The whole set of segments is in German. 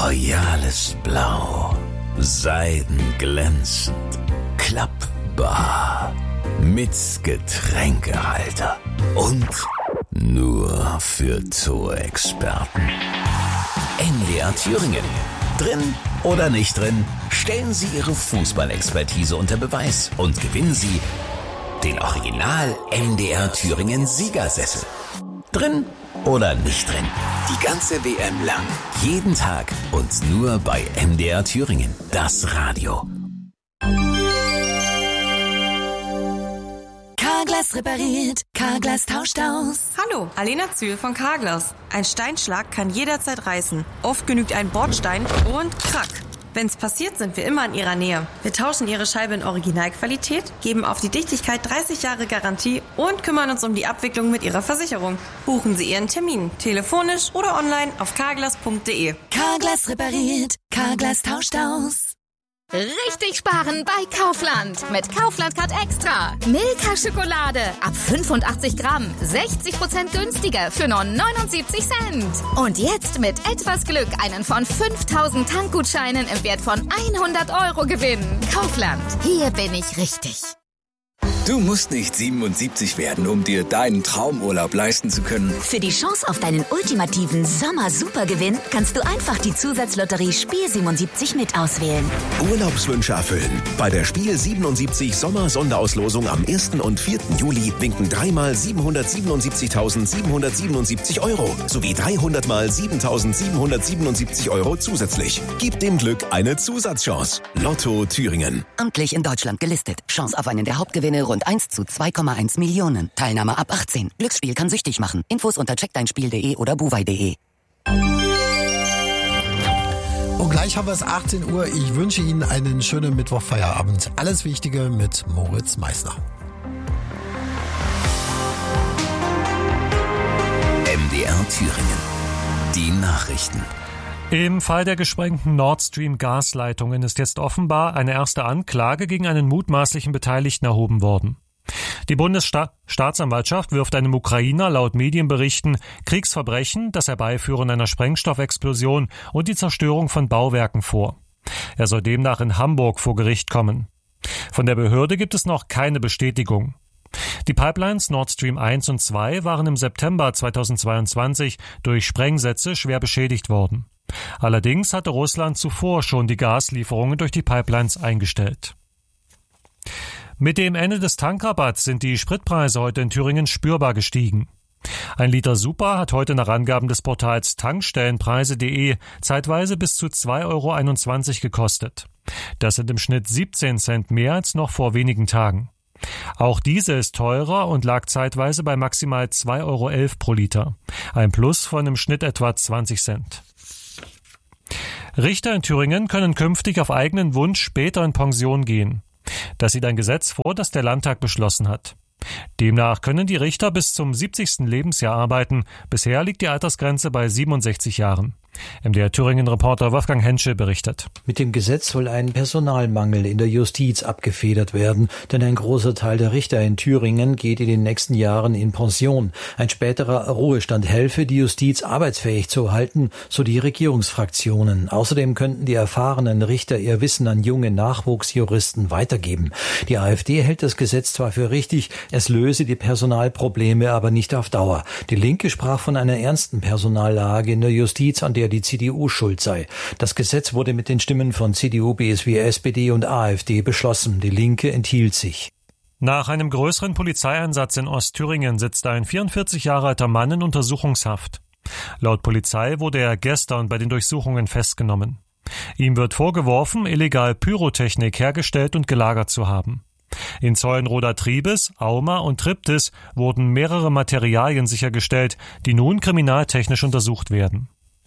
royales Blau, seidenglänzend, klappbar, mit Getränkehalter und nur für Torexperten. MDR Thüringen. Drin oder nicht drin, stellen Sie Ihre Fußballexpertise unter Beweis und gewinnen Sie den Original MDR Thüringen Siegersessel. Drin oder nicht drin, die ganze WM lang, jeden Tag und nur bei MDR Thüringen, das Radio. Carglass repariert, Carglass tauscht aus. Hallo, Alena Zühl von Carglass. Ein Steinschlag kann jederzeit reißen. Oft genügt ein Bordstein und krack. Wenn's passiert, sind wir immer in Ihrer Nähe. Wir tauschen Ihre Scheibe in Originalqualität, geben auf die Dichtigkeit 30 Jahre Garantie und kümmern uns um die Abwicklung mit Ihrer Versicherung. Buchen Sie Ihren Termin, telefonisch oder online auf carglass.de. Carglass repariert, Carglass tauscht aus. Richtig sparen bei Kaufland. Mit Kaufland Card Extra. Milka-Schokolade ab 85 Gramm. 60% günstiger für nur 79 Cent. Und jetzt mit etwas Glück einen von 5000 Tankgutscheinen im Wert von 100 € gewinnen. Kaufland. Hier bin ich richtig. Du musst nicht 77 werden, um dir deinen Traumurlaub leisten zu können. Für die Chance auf deinen ultimativen Sommer-Supergewinn kannst du einfach die Zusatzlotterie Spiel 77 mit auswählen. Urlaubswünsche erfüllen. Bei der Spiel 77 Sommer-Sonderauslosung am 1. und 4. Juli winken 3-mal 777.777 € sowie 300-mal 7.777 € zusätzlich. Gib dem Glück eine Zusatzchance. Lotto Thüringen. Amtlich in Deutschland gelistet. Chance auf einen der Hauptgewinne rund 1 zu 2,1 Millionen. Teilnahme ab 18. Glücksspiel kann süchtig machen. Infos unter checkdeinspiel.de oder buwei.de. Und gleich haben wir es 18 Uhr. Ich wünsche Ihnen einen schönen Mittwochfeierabend. Alles Wichtige mit Moritz Meissner. MDR Thüringen. Die Nachrichten. Im Fall der gesprengten Nord Stream Gasleitungen ist jetzt offenbar eine erste Anklage gegen einen mutmaßlichen Beteiligten erhoben worden. Die Bundesstaatsanwaltschaft wirft einem Ukrainer laut Medienberichten Kriegsverbrechen, das Herbeiführen einer Sprengstoffexplosion und die Zerstörung von Bauwerken vor. Er soll demnach in Hamburg vor Gericht kommen. Von der Behörde gibt es noch keine Bestätigung. Die Pipelines Nord Stream 1 und 2 waren im September 2022 durch Sprengsätze schwer beschädigt worden. Allerdings hatte Russland zuvor schon die Gaslieferungen durch die Pipelines eingestellt. Mit dem Ende des Tankrabatts sind die Spritpreise heute in Thüringen spürbar gestiegen. Ein Liter Super hat heute nach Angaben des Portals Tankstellenpreise.de zeitweise bis zu 2,21 € gekostet. Das sind im Schnitt 17 Cent mehr als noch vor wenigen Tagen. Auch Diesel ist teurer und lag zeitweise bei maximal 2,11 € pro Liter. Ein Plus von im Schnitt etwa 20 Cent. Richter in Thüringen können künftig auf eigenen Wunsch später in Pension gehen. Das sieht ein Gesetz vor, das der Landtag beschlossen hat. Demnach können die Richter bis zum 70. Lebensjahr arbeiten. Bisher liegt die Altersgrenze bei 67 Jahren. MDR Thüringen-Reporter Wolfgang Henschel berichtet. Mit dem Gesetz soll ein Personalmangel in der Justiz abgefedert werden, denn ein großer Teil der Richter in Thüringen geht in den nächsten Jahren in Pension. Ein späterer Ruhestand helfe, die Justiz arbeitsfähig zu halten, so die Regierungsfraktionen. Außerdem könnten die erfahrenen Richter ihr Wissen an junge Nachwuchsjuristen weitergeben. Die AfD hält das Gesetz zwar für richtig, es löse die Personalprobleme aber nicht auf Dauer. Die Linke sprach von einer ernsten Personallage in der Justiz, an der die CDU schuld sei. Das Gesetz wurde mit den Stimmen von CDU, BSW, SPD und AfD beschlossen. Die Linke enthielt sich. Nach einem größeren Polizeieinsatz in Ostthüringen sitzt ein 44 Jahre alter Mann in Untersuchungshaft. Laut Polizei wurde er gestern bei den Durchsuchungen festgenommen. Ihm wird vorgeworfen, illegal Pyrotechnik hergestellt und gelagert zu haben. In Zeulenroda Triebes, Auma und Triptis wurden mehrere Materialien sichergestellt, die nun kriminaltechnisch untersucht werden.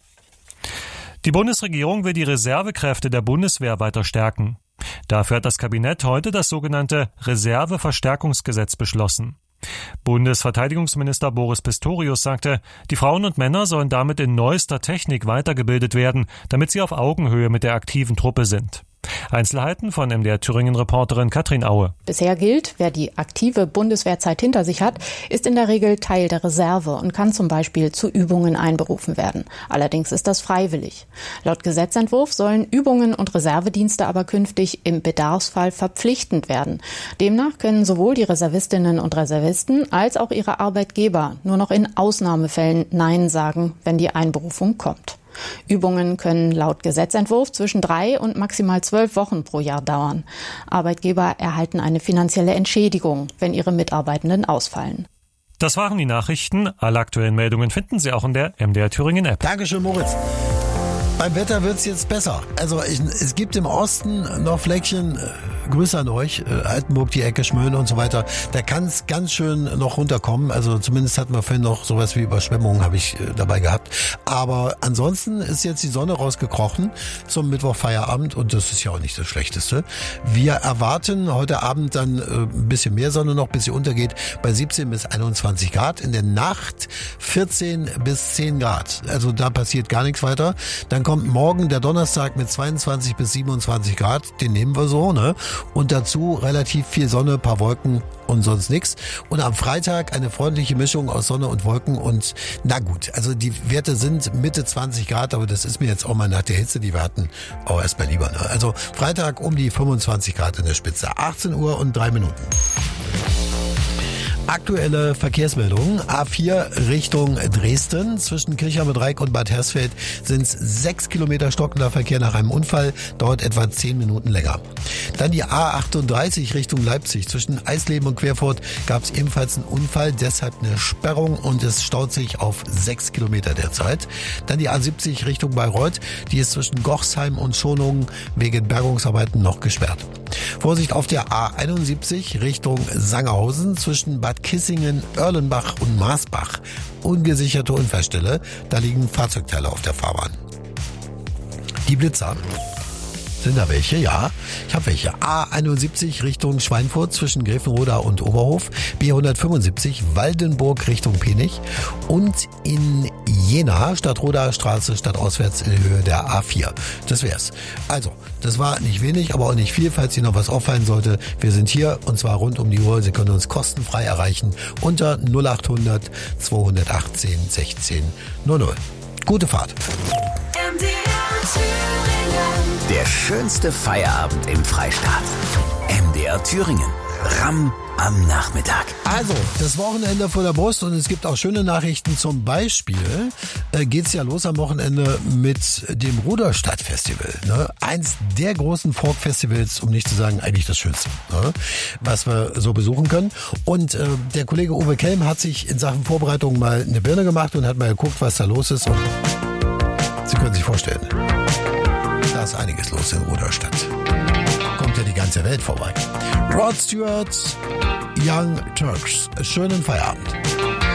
Die Bundesregierung will die Reservekräfte der Bundeswehr weiter stärken. Dafür hat das Kabinett heute das sogenannte Reserveverstärkungsgesetz beschlossen. Bundesverteidigungsminister Boris Pistorius sagte, die Frauen und Männer sollen damit in neuester Technik weitergebildet werden, damit sie auf Augenhöhe mit der aktiven Truppe sind. Einzelheiten von MDR Thüringen-Reporterin Katrin Aue. Bisher gilt, wer die aktive Bundeswehrzeit hinter sich hat, ist in der Regel Teil der Reserve und kann zum Beispiel zu Übungen einberufen werden. Allerdings ist das freiwillig. Laut Gesetzentwurf sollen Übungen und Reservedienste aber künftig im Bedarfsfall verpflichtend werden. Demnach können sowohl die Reservistinnen und Reservisten als auch ihre Arbeitgeber nur noch in Ausnahmefällen Nein sagen, wenn die Einberufung kommt. Übungen können laut Gesetzentwurf zwischen 3 und maximal 12 Wochen pro Jahr dauern. Arbeitgeber erhalten eine finanzielle Entschädigung, wenn ihre Mitarbeitenden ausfallen. Das waren die Nachrichten. Alle aktuellen Meldungen finden Sie auch in der MDR Thüringen App. Dankeschön, Moritz. Beim Wetter wird's jetzt besser. Also es gibt im Osten noch Fleckchen, Grüße an euch, Altenburg, die Ecke, Schmöhn und so weiter. Da kann's ganz schön noch runterkommen. Also zumindest hatten wir vorhin noch sowas wie Überschwemmungen, habe ich dabei gehabt. Aber ansonsten ist jetzt die Sonne rausgekrochen zum Mittwochfeierabend und das ist ja auch nicht das Schlechteste. Wir erwarten heute Abend dann ein bisschen mehr Sonne noch, bis sie untergeht, bei 17 bis 21 Grad. In der Nacht 14 bis 10 Grad. Also da passiert gar nichts weiter. Dann kommt morgen der Donnerstag mit 22 bis 27 Grad, den nehmen wir so, ne? Und dazu relativ viel Sonne, paar Wolken und sonst nichts. Und am Freitag eine freundliche Mischung aus Sonne und Wolken und na gut, also die Werte sind Mitte 20 Grad, aber das ist mir jetzt auch mal nach der Hitze, die wir hatten, auch erstmal lieber, ne? Also Freitag um die 25 Grad in der Spitze, 18 Uhr und 3 Minuten. Aktuelle Verkehrsmeldungen. A4 Richtung Dresden. Zwischen Kirchheimer Dreieck und Bad Hersfeld sind es 6 Kilometer stockender Verkehr nach einem Unfall. Dauert etwa 10 Minuten länger. Dann die A38 Richtung Leipzig. Zwischen Eisleben und Querfurt gab es ebenfalls einen Unfall. Deshalb eine Sperrung und es staut sich auf 6 Kilometer derzeit. Dann die A70 Richtung Bayreuth. Die ist zwischen Gochsheim und Schonungen wegen Bergungsarbeiten noch gesperrt. Vorsicht auf der A71 Richtung Sangerhausen. Zwischen Bad Kissingen, Erlenbach und Maasbach. Ungesicherte Unfallstelle. Da liegen Fahrzeugteile auf der Fahrbahn. Die Blitzer. Sind da welche? Ja, ich habe welche. A71 Richtung Schweinfurt zwischen Grevenroda und Oberhof. B175 Waldenburg Richtung Penich. Und in Jena, Stadtroda Straße, stadtauswärts in Höhe der A4. Das wär's. Also, das war nicht wenig, aber auch nicht viel, falls Ihnen noch was auffallen sollte. Wir sind hier und zwar rund um die Uhr. Sie können uns kostenfrei erreichen unter 0800 218 16 00. Gute Fahrt. Der schönste Feierabend im Freistaat. MDR Thüringen. Ramm am Nachmittag. Also, das Wochenende vor der Brust und es gibt auch schöne Nachrichten. Zum Beispiel geht's ja los am Wochenende mit dem Ruderstadt-Festival. Ne? Eins der großen Folk-Festivals, um nicht zu sagen eigentlich das Schönste, ne? Was wir so besuchen können. Und der Kollege Uwe Kelm hat sich in Sachen Vorbereitung mal eine Birne gemacht und hat mal geguckt, was da los ist. Und Sie können sich vorstellen, da ist einiges los in Ruderstadt. Kommt ja die ganze Welt vorbei. Rod Stewart, Young Turks. Schönen Feierabend.